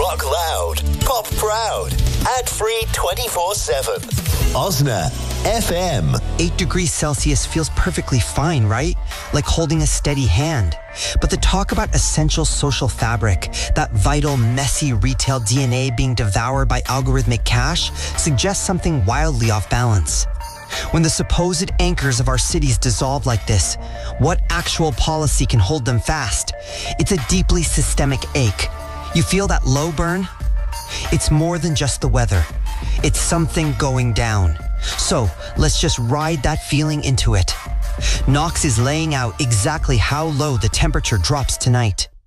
Rock loud, pop proud, ad-free 24/7. Osna FM. 8 degrees Celsius feels perfectly fine, right? Like holding a steady hand. But the talk about essential social fabric, that vital, messy retail DNA being devoured by algorithmic cash, suggests something wildly off balance. When the supposed anchors of our cities dissolve like this, what actual policy can hold them fast? It's a deeply systemic ache. You feel that low burn? It's more than just the weather. It's something going down. So let's just ride that feeling into it. Knox is laying out exactly how low the temperature drops tonight.